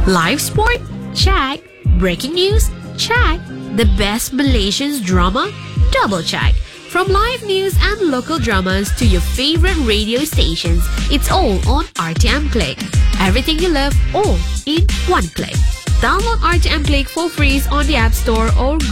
Live sport? Check. Breaking news? Check. The best Malaysian drama? Double check. From live news and local dramas to your favorite radio stations, it's all on RTM Click. Everything you love, all in one click. Download RTM Click for free on the App Store or